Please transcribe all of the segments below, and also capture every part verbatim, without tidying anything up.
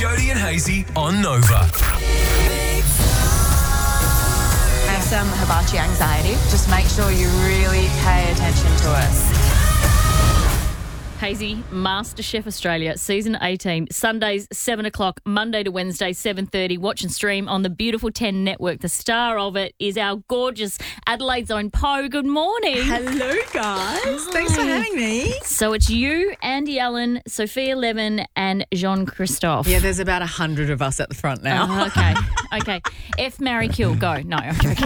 Jody and Hazy on Nova. Have some hibachi anxiety. Just make sure you really pay attention to us. Hazy, MasterChef Australia, Season eighteen, Sundays, seven o'clock, Monday to Wednesday, seven thirty. Watch and stream on the beautiful ten Network. The star of it is our gorgeous Adelaide's own Poe. Good morning. Hello, guys. Thanks for having me. So it's you, Andy Allen, Sophia Levin and Jean-Christophe. Yeah, there's about a hundred of us at the front now. Oh, okay, okay. F, marry, kill, go. No, I'm joking.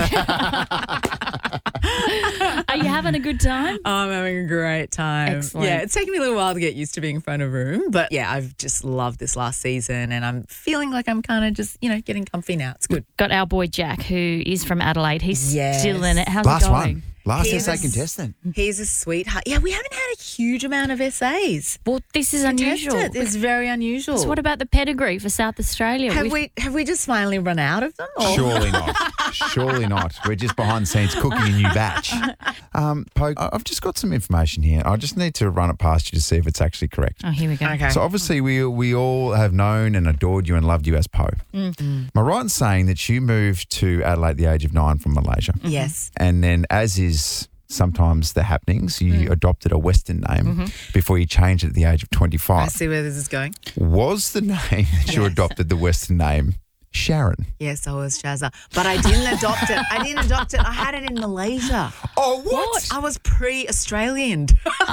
Are you having a good time? I'm having a great time. Excellent. Yeah, it's taken me a little while to get used to being in front of a room, but yeah, I've just loved this last season and I'm feeling like I'm kind of just, you know, getting comfy now. It's good. Got our boy Jack, who is from Adelaide. He's Yes. still in it. How's Last it going? one. Last He's essay a- contestant. He's a sweetheart. Yeah, we haven't had a huge amount of essays. Well, this is unusual. Contested. It's very unusual. So what about the pedigree for South Australia? have We've- we have we just finally run out of them? Or? Surely not. Surely not. We're just behind the scenes cooking a new batch. Um, Poe, I- I've just got some information here. I just need to run it past you to see if it's actually correct. Oh, here we go. Okay. So obviously we we all have known and adored you and loved you as Poe. Mm. Am I right in saying that you moved to Adelaide at the age of nine from Malaysia? Yes. And then, as is sometimes the happenings, you adopted a Western name before you changed it at the age of I twenty-five. see where this is going. Was the name that you Yes. adopted, the Western name, Sharon? Yes, I was Shazza, but I didn't adopt it. I didn't adopt it. I had it in Malaysia. Oh, what? I was pre-Australian.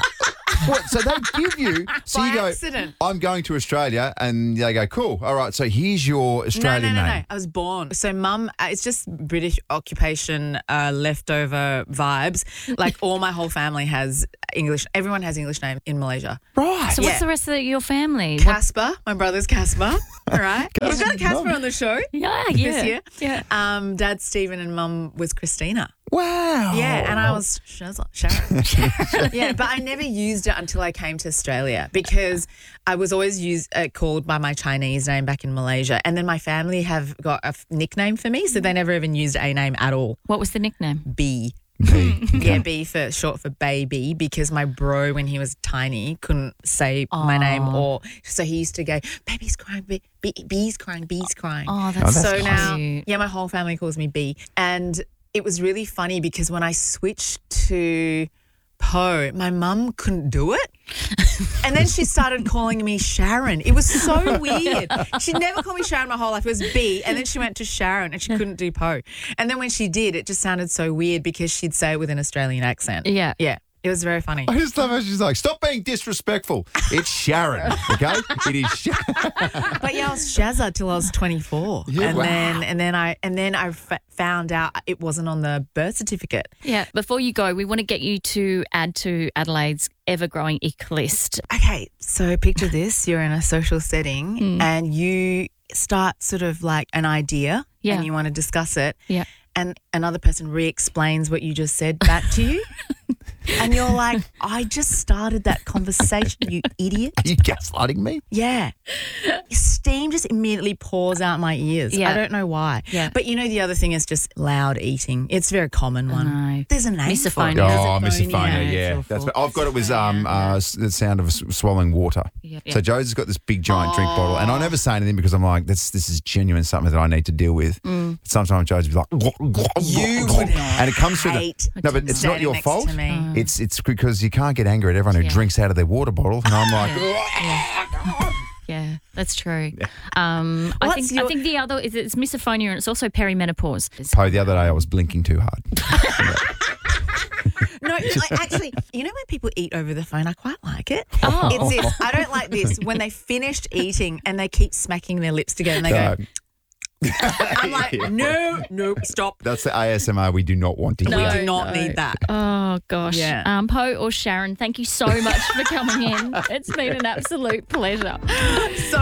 What? So they give you, so By you go, accident. I'm going to Australia, and they go, cool, all right, so here's your No, Australian no, no, name. no. I was born. So, mum, uh, it's just British occupation uh, leftover vibes. Like, all my whole family has English. Everyone has English name in Malaysia. Right. So what's Yeah. the rest of your family? What- Casper, my brother's Casper. All right. We've got Casper on the show yeah, this yeah. year. Yeah. Um, Dad Stephen and Mum was Christina. Wow. Yeah, and I was Shazza, Sharon. Yeah, but I never used it until I came to Australia because I was always used uh, called by my Chinese name back in Malaysia, and then my family have got a f- nickname for me, so they never even used a name at all. What was the nickname? B. B. Yeah, B for short for baby, because my bro, when he was tiny, couldn't say my name, or so he used to go, baby's crying, B, B, B's crying, B's crying. Oh, that's, that's so cute. now, yeah, my whole family calls me B. And it was really funny because when I switched to Poe, my mum couldn't do it. And then she started calling me Sharon. It was so weird. She'd never called me Sharon my whole life. It was B. And then she went to Sharon and she couldn't do Poe. And then when she did, it just sounded so weird because she'd say it with an Australian accent. Yeah. Yeah. It was very funny. I just love how she's like, stop being disrespectful. It's Sharon, okay? It is Sharon. But yeah, I was Shazza till I was twenty-four. Yeah, and wow. then and then I and then I f- found out it wasn't on the birth certificate. Yeah. Before you go, we want to get you to add to Adelaide's ever-growing ick list. Okay, so picture this. You're in a social setting and you start sort of like an idea Yeah. and you want to discuss it. Yeah. And another person re-explains what you just said back to you. And you're like, I just started that conversation, you idiot. Are you gaslighting me? Yeah. Steam just immediately pours out my ears. Yeah. I don't know why. Yeah. But you know, the other thing is just loud eating. It's a very common one. know. There's a name for it. Misophonia. Oh, Misophonia. misophonia, yeah. It's That's awful. I've got it was um uh, s- the sound of s- swallowing water. Yeah. So Joe's got this big giant drink bottle, and I never say anything because I'm like, this this is genuine something that I need to deal with. But sometimes Joe's be like, You would and it comes through the hate no, but it's not standing your next fault. to me. It's it's because you can't get angry at everyone who Yeah. drinks out of their water bottle, and I'm like, Yeah, that's true. Um, I What's think I your- think the other is it's misophonia and it's also perimenopause. Poe, the other day I was blinking too hard. No, like, actually, you know when people eat over the phone, I quite like it. Oh. It's this. I don't like this when they finished eating and they keep smacking their lips together and they No. go, I'm like, no, no, stop. That's the A S M R we do not want to We hear. do not need that. Oh gosh. Yeah. Um, Poe or Sharon, thank you so much for coming in. It's been an absolute pleasure. So